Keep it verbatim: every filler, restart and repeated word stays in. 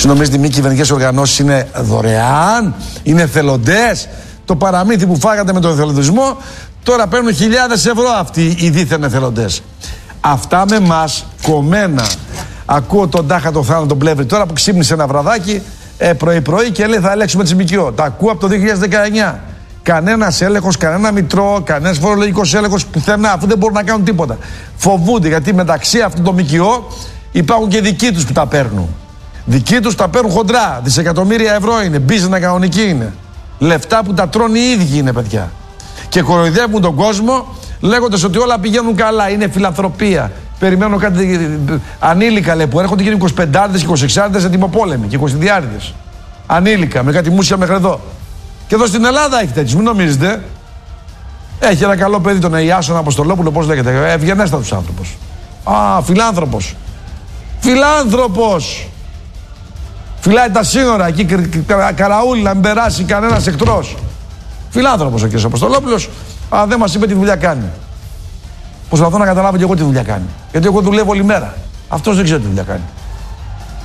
Συνομίζετε, οι μη κυβερνητικές οργανώσεις είναι δωρεάν, είναι εθελοντές. Το παραμύθι που φάγατε με τον εθελοντισμό, τώρα παίρνουν χιλιάδες ευρώ αυτοί οι δίθεν εθελοντές. Αυτά με μας κομμένα. Ακούω τον Τάχα τον Θάνο τον Πλεύρη τώρα που ξύπνησε ένα βραδάκι ε, πρωί-πρωί και λέει θα ελέγξουμε τις ΜΚΟ. Τα ακούω από το δύο χιλιάδες δεκαεννιά. Κανένας έλεγχος, κανένα μητρό, κανένας φορολογικός έλεγχος πουθενά, αφού δεν μπορούν να κάνουν τίποτα. Φοβούνται γιατί μεταξύ αυτών των ΜΚΟ υπάρχουν και δικοί τους που τα παίρνουν. Δικοί τους τα παίρνουν χοντρά. Δισεκατομμύρια ευρώ είναι. Business κανονική είναι. Λεφτά που τα τρώνε οι ίδιοι είναι, παιδιά. Και κοροϊδεύουν τον κόσμο λέγοντας ότι όλα πηγαίνουν καλά. Είναι φιλανθρωπία. Περιμένω κάτι ανήλικα λέει, που έρχονται και είναι εικοσιπεντάριδες και εικοσιεξάριδες ετοιμοπόλεμοι και εικοσιδιάριδες. Ανήλικα με κάτι μουσια μέχρι εδώ. Και εδώ στην Ελλάδα έχει τέτοιους, μην νομίζετε. Έχει ένα καλό παιδί τον Ιάσονα Αποστολόπουλο, πώς λέγεται. Ευγενέστατος άνθρωπος. Α, φιλάνθρωπος. Φιλάνθρωπος! Φυλάει τα σύνορα εκεί, καραούλι, να μην περάσει κανένας εχθρός. Φιλάνθρωπος ο κ. Αποστολόπουλος, αλλά δεν μας είπε τι δουλειά κάνει. Προσπαθώ να καταλάβω και εγώ τι δουλειά κάνει. Γιατί εγώ δουλεύω όλη μέρα. Αυτός δεν ξέρει τι δουλειά κάνει.